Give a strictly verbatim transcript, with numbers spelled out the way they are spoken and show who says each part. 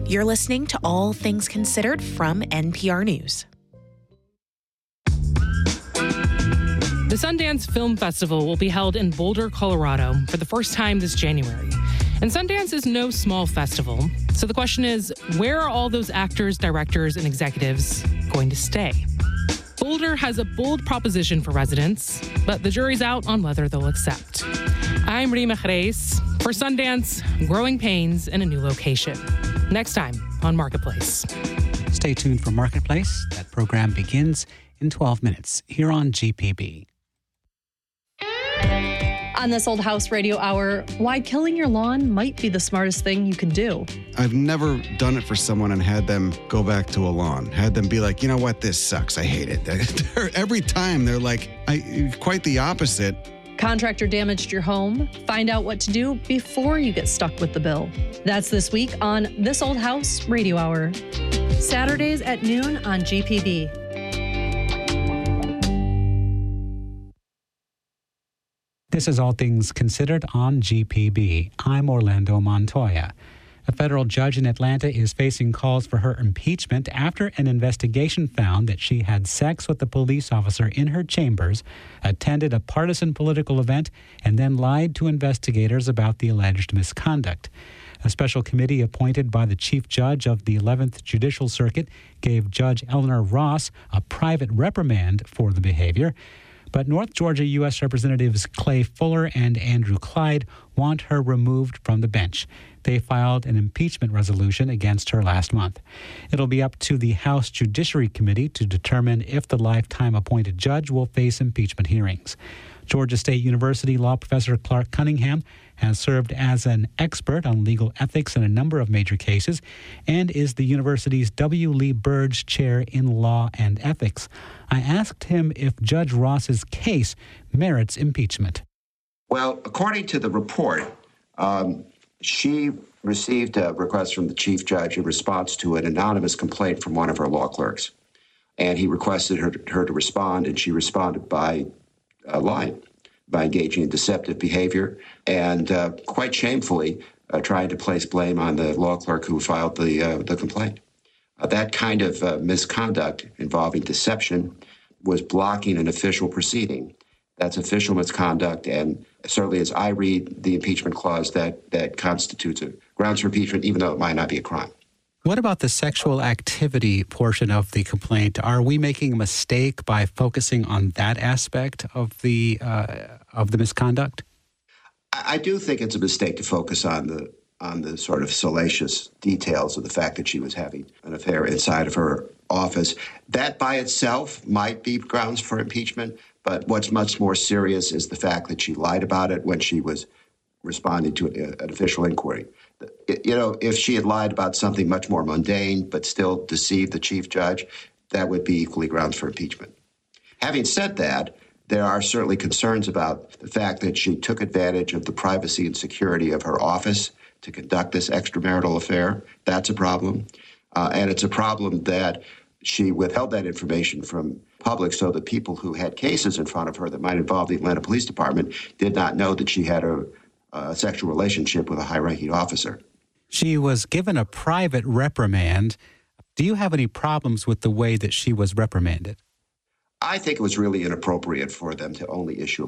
Speaker 1: You're listening to All Things Considered from N P R News.
Speaker 2: The Sundance Film Festival will be held in Boulder, Colorado for the first time this January. And Sundance is no small festival. So the question is, where are all those actors, directors, and executives going to stay? Boulder has a bold proposition for residents, but the jury's out on whether they'll accept. I'm Rima Jerez for Sundance, Growing Pains in a New Location. Next time on Marketplace.
Speaker 3: Stay tuned for Marketplace. That program begins in twelve minutes here on G P B.
Speaker 4: On This Old House Radio Hour, why killing your lawn might be the smartest thing you can do.
Speaker 5: I've never done it for someone and had them go back to a lawn. Had them be like, you know what, this sucks. I hate it. Every time they're like, I, quite the opposite.
Speaker 4: Contractor damaged your home? Find out what to do before you get stuck with the bill. That's this week on This Old House Radio Hour. Saturdays at noon on G P B.
Speaker 3: This is All Things Considered on G P B. I'm Orlando Montoya. A federal judge in Atlanta is facing calls for her impeachment after an investigation found that she had sex with a police officer in her chambers, attended a partisan political event, and then lied to investigators about the alleged misconduct. A special committee appointed by the chief judge of the eleventh Judicial Circuit gave Judge Eleanor Ross a private reprimand for the behavior. But North Georgia U S Representatives Clay Fuller and Andrew Clyde want her removed from the bench. They filed an impeachment resolution against her last month. It'll be up to the House Judiciary Committee to determine if the lifetime appointed judge will face impeachment hearings. Georgia State University law professor Clark Cunningham has served as an expert on legal ethics in a number of major cases and is the university's W. Lee Burge Chair in Law and Ethics. I asked him if Judge Ross's case merits impeachment.
Speaker 6: Well, according to the report, um, she received a request from the chief judge in response to an anonymous complaint from one of her law clerks. And he requested her, her to respond, and she responded by uh, lying, by engaging in deceptive behavior, and uh, quite shamefully uh, trying to place blame on the law clerk who filed the, uh, the complaint. Uh, that kind of uh, misconduct involving deception was blocking an official proceeding. That's official misconduct, and certainly as I read the impeachment clause, that, that constitutes a grounds for impeachment, even though it might not be a crime.
Speaker 3: What about the sexual activity portion of the complaint? Are we making a mistake by focusing on that aspect of the uh, of the misconduct?
Speaker 6: I, I do think it's a mistake to focus on the on the sort of salacious details of the fact that she was having an affair inside of her office. That by itself might be grounds for impeachment, but what's much more serious is the fact that she lied about it when she was responding to an official inquiry. You know, if she had lied about something much more mundane but still deceived the chief judge, that would be equally grounds for impeachment. Having said that, there are certainly concerns about the fact that she took advantage of the privacy and security of her office to conduct this extramarital affair. That's a problem. Uh, and it's a problem that she withheld that information from public so that people who had cases in front of her that might involve the Atlanta Police Department did not know that she had a, a sexual relationship with a high-ranking officer.
Speaker 3: She was given a private reprimand. Do you have any problems with the way that she was reprimanded?
Speaker 6: I think it was really inappropriate for them to only issue a